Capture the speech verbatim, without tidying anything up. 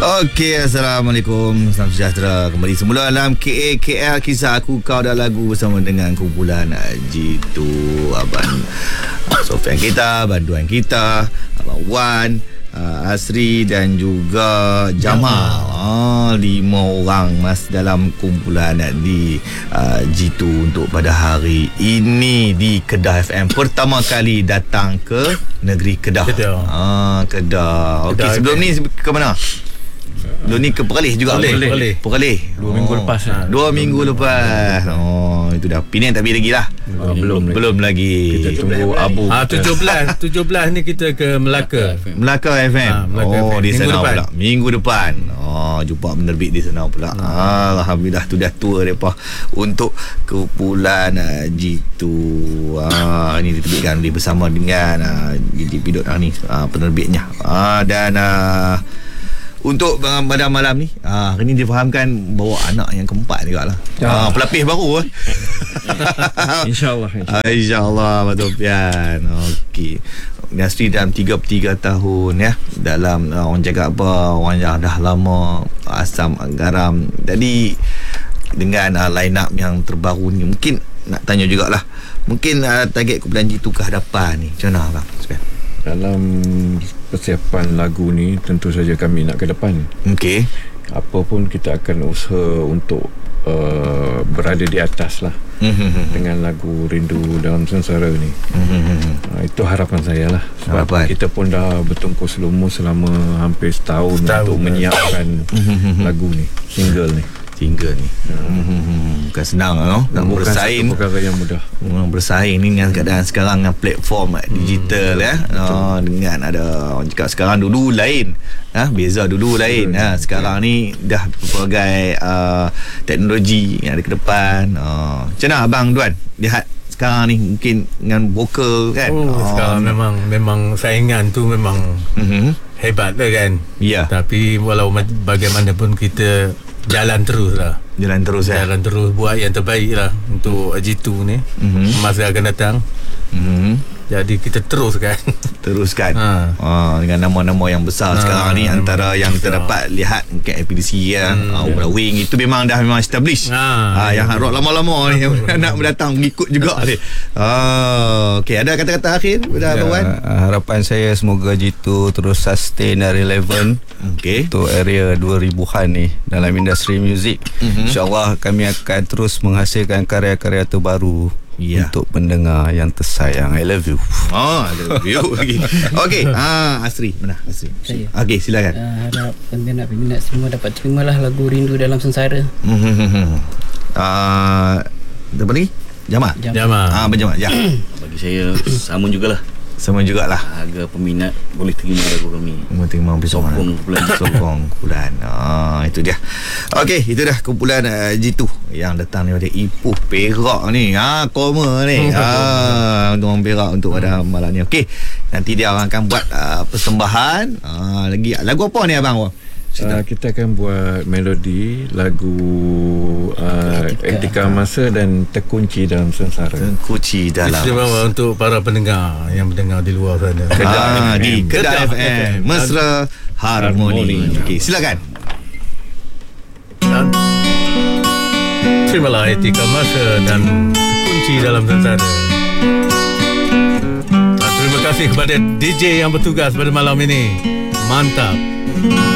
Okey, Assalamualaikum. Salam sejahtera. Kembali semula dalam K A K L, kisah aku kau dah lagu bersama dengan kumpulan G two, Abang Sofian kita, bantuan kita, Abang Wan, uh, Asri dan juga Jamal. Ah, lima orang mas dalam kumpulan di uh, G two untuk pada hari ini di Kedah F M. Pertama kali datang ke negeri Kedah. Kedah. Ah, Kedah. Okey, sebelum ni ke mana? Lu ni ke Perlis juga. Perlis. Perlis. Dua oh. minggu lepas lah. Dua minggu lepas. Oh, itu dah. Penang tak lagi lah. Oh, belum, belum lagi. Kita tunggu Abu. Ah, tujuh belas tujuh belas ni kita ke Melaka. Melaka F M. Ha, Melaka oh, F M. Di sana minggu pula. Minggu depan. Oh, jumpa penerbit di sana pula. Hmm. Ah, Alhamdulillah tu dah tua depa untuk kumpulan uh, G two. Ah, ini diterbitkan bersama dengan uh, G T P dot ni uh, penerbitnya. Ah, dan uh, untuk pada malam ni, ah, hari ni difahamkan bawa anak yang keempat juga lah. Ah, pelapis baru eh. InsyaAllah. InsyaAllah, ah, InsyaAllah Abang Sofian. Okey. Industri dalam tiga puluh tiga tahun ya. Dalam uh, orang jaga apa, orang yang dah lama asam garam. Jadi dengan uh, line up yang terbaru ni, mungkin nak tanya jugalah. Mungkin uh, target kumpulan G two ke hadapan ni macam mana Abang Sofian? Dalam persiapan lagu ni tentu saja kami nak ke depan. Okey. Apa pun kita akan usaha untuk uh, berada di atas lah. Mm-hmm. Dengan lagu Rindu Dalam Sengsara ni. Mm-hmm. Uh, itu harapan saya lah. Sebab harapan. Kita pun dah bertungkus lumus selama hampir setahun, setahun untuk menyiapkan mm-hmm. lagu ni, single ni. Single ni hmm. bukan senang no? Nak bukan bersaing satu perkara yang mudah. Orang bersaing ni dengan keadaan sekarang dengan platform hmm. digital ya. Oh, dengan ada orang cakap sekarang dulu lain ha? Beza dulu lain ha? Sekarang ni dah pelbagai uh, teknologi yang ada ke depan. uh, Macam mana Abang Duan lihat sekarang ni mungkin dengan vokal kan? Oh, oh. Sekarang memang memang saingan tu memang mm-hmm. hebat lah kan. Ya. Tapi walau bagaimanapun kita jalan terus lah. Jalan terus ya. Jalan terus buat yang terbaik lah untuk G two ni. Mm-hmm. Masa akan datang. Mm-hmm. Jadi kita teruskan. Teruskan. Ha. Ha, dengan nama-nama yang besar ha, sekarang ni, antara yang kita dapat lihat mungkin F P D C ya, hmm, uh, yeah. Wing itu memang dah memang established. Ha, ha, yang rock lama-lama ni nak mendatang mengikut juga ni. Ha, okey, ada kata-kata akhir pada Abang Wan? Harapan saya semoga G two terus sustain dan relevan okay. untuk area dua ribuan ni dalam industri muzik. Mm-hmm. InsyaAllah kami akan terus menghasilkan karya-karya terbaru. Ya. Untuk pendengar yang tersayang. I love you. Oh, I love you. Okey. Ah, Asri, mana Asri? Saya. Okey, silakan. Uh, harap peminat-peminat semua dapat terimalah lagu Rindu Dalam Sengsara. Ah, uh, apa lagi? Jamal. Jamal. Ah, berjamal. Ya. Bagi saya sama jugalah. Sama jugalah. Agar peminat boleh terima lagu kami. Boleh terima bersama. Sokong kumpulan. Sokong kumpulan. Ah, itu dia. Okey, itu dah kumpulan uh, G two yang datang daripada Ipoh Perak ni. Ah, koma ni. Ah, untuk orang Perak untuk pada malam ni. Okey. Nanti dia orang akan buat uh, persembahan. Ah, lagi lagu apa ni abang? Uh, kita akan buat melodi lagu uh, Etika Masa dan Terkunci Dalam Sengsara. Terkunci dalam. Itu memang untuk para pendengar yang mendengar di luar sana. Kedah ah, di Kedah F M. Mesra Harmoni. Okey, silakan. Dan terimalah Etika Masa dan Terkunci Dalam Sengsara. Terima kasih kepada D J yang bertugas pada malam ini. Mantap.